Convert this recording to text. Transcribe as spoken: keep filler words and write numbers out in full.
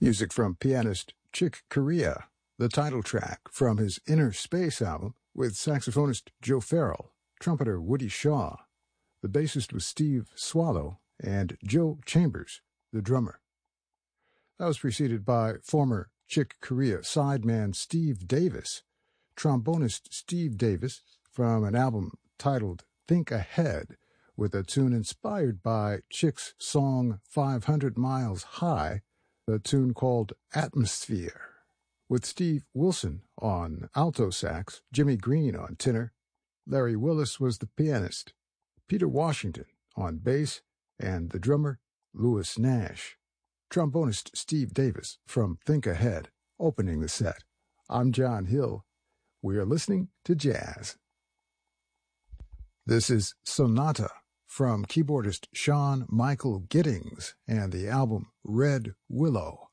Music from pianist Chick Corea, the title track from his Inner Space album with saxophonist Joe Farrell, trumpeter Woody Shaw. The bassist was Steve Swallow, and Joe Chambers, the drummer. That was preceded by former Chick Corea sideman Steve Davis, trombonist Steve Davis, from an album titled Think Ahead, with a tune inspired by Chick's song five hundred miles High, a tune called Atmosphere, with Steve Wilson on alto sax, Jimmy Green on tenor, Larry Willis was the pianist, Peter Washington on bass, and the drummer, Louis Nash. Trombonist Steve Davis from Think Ahead, opening the set. I'm John Hill. We are listening to jazz. This is Sonata from keyboardist Sean Michael Giddings and the album Red Willow.